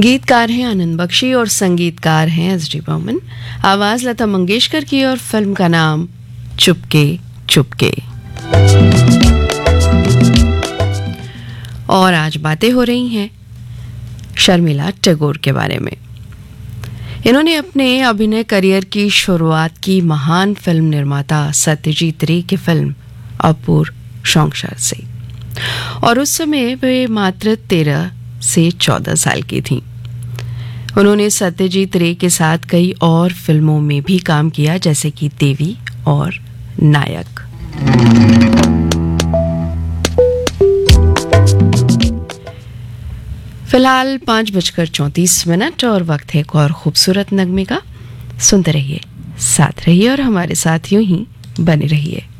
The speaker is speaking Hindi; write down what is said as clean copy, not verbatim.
गीतकार हैं आनंद बख्शी और संगीतकार हैं एस डी बर्मन। आवाज लता मंगेशकर की और फिल्म का नाम चुपके चुपके। और आज बातें हो रही हैं शर्मिला टैगोर के बारे में। इन्होंने अपने अभिनय करियर की शुरुआत की महान फिल्म निर्माता सत्यजीत रे की फिल्म अपूर शौंकशाह से, और उस समय वे मात्र 13 से 14 साल की थीं। उन्होंने सत्यजीत रे के साथ कई और फिल्मों में भी काम किया, जैसे कि देवी और नायक। फिलहाल 5:34 और वक्त है एक और खूबसूरत नगमे का। सुनते रहिए, साथ रहिए और हमारे साथ यूं ही बने रहिए।